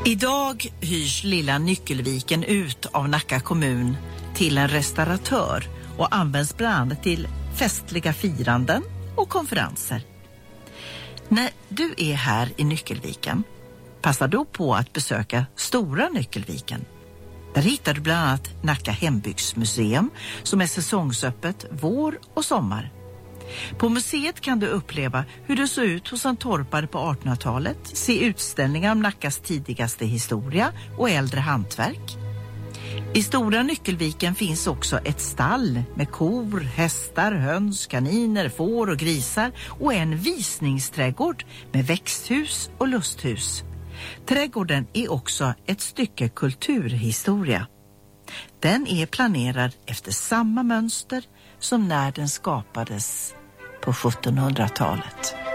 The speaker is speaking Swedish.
Idag hyrs lilla Nyckelviken ut av Nacka kommun till en restauratör och används bland annat till festliga firanden och konferenser. När du är här i Nyckelviken, passa då på att besöka Stora Nyckelviken. Där hittar du bland annat Nacka hembygdsmuseum som är säsongsöppet vår och sommar. På museet kan du uppleva hur det såg ut hos en torpare på 1800-talet, se utställningar om Nackas tidigaste historia och äldre hantverk. I Stora Nyckelviken finns också ett stall med kor, hästar, höns, kaniner, får och grisar och en visningsträdgård med växthus och lusthus. Trädgården är också ett stycke kulturhistoria. Den är planerad efter samma mönster som när den skapades på 1700-talet.